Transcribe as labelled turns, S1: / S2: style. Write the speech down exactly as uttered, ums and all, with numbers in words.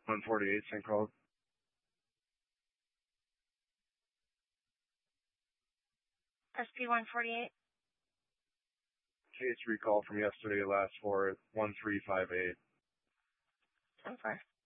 S1: one forty-eight Saint Cloud.
S2: S P one forty-eight.
S1: Case recall from yesterday, last for one three five eight.
S2: ten four.